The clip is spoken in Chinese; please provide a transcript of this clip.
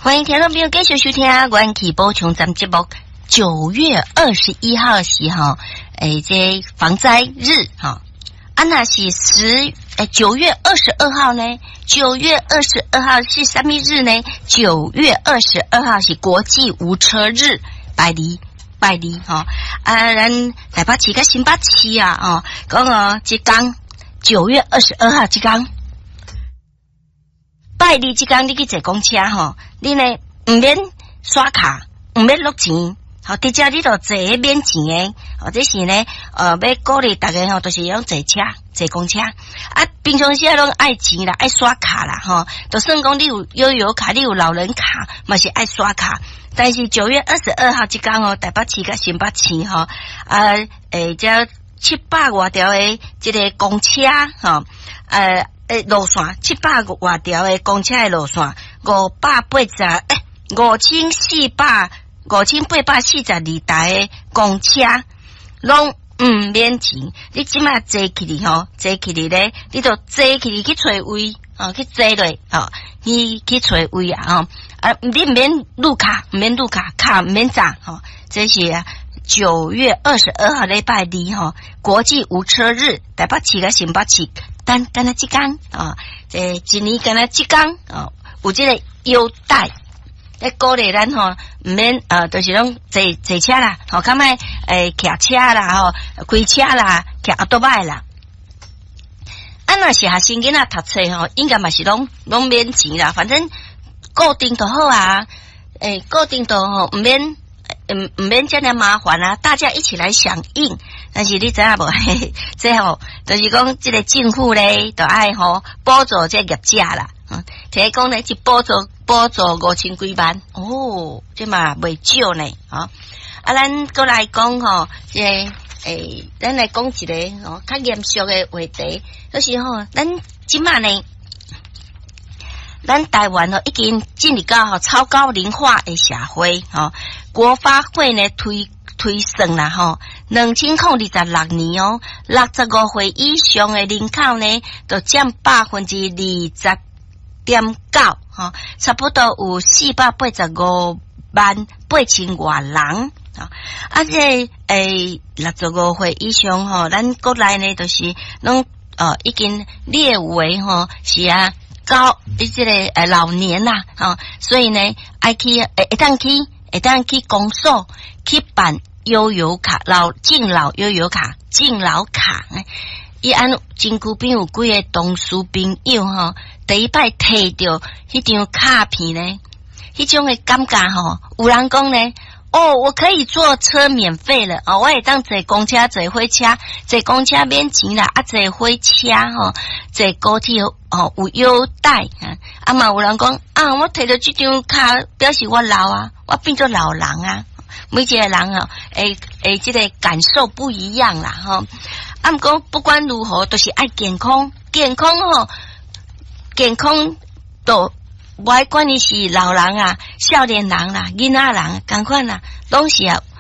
欢迎听众朋友继续收听阮去补充咱们节目。9月21号是哈，这防灾日哈。那是9月22号呢？9月22号是什么日呢？9月22号是国际无车日，拜礼哈。咱台北市甲新北市啊，讲这天9月22号这天。拜你即天你去坐公车吼，你呢唔免刷卡，唔免落钱，好，直接你就坐免钱诶，这是呢要鼓励大家吼，都是用坐公车平常时拢爱钱啦，爱刷卡啦吼，就算讲你有悠游卡，你有老人卡，嘛是爱刷卡。但是9月22号这天台北市甲新北市吼这700多条诶这个公车吼路线700多条诶公车诶路线5842台诶公车拢免钱。你即马坐起哩咧，你就坐起哩去找位去坐落去找位你唔免路卡，卡唔免trả这是9月22号礼拜2国际无车日，台北市甲新北市敢若即天这一年敢若即天有这个优待，鼓励咱唔免就是拢坐车啦，较莫骑车啦开车啦，骑奥多拜啦。若是学生囡仔读册应该嘛是拢免钱啦，反正固定就好固定就唔免这样麻烦大家一起来响应。但是你知影无？这就是讲这个政府咧，就爱补助这业者啦。听讲咧，一补助5000几万这嘛袂少呢咱过来讲咱来讲一个较严肃的话题，就是咱即马呢，咱台湾已经进入到超高龄化的社会国发会呢推算啦2026年65岁以上的人口呢，就占 20.9%差不多有485万8千外人这65岁以上咱国内呢就是拢已经列为是高这个老年啦所以呢爱去会当去公所去办悠游卡，敬老悠游卡，敬老卡安真久边有几个同事朋友第一摆摕到迄张卡片呢，迄种的感觉有人讲呢我可以坐车免费了我会当坐公车坐火车，坐公车免钱啦坐火车坐高铁有优待嘛有人讲我摕到这张卡表示我老我变做老人每一个人这个感受不一样啦不过不管如何都是爱健康都不管你是老人少年人啦，囡仔人同款啦，拢是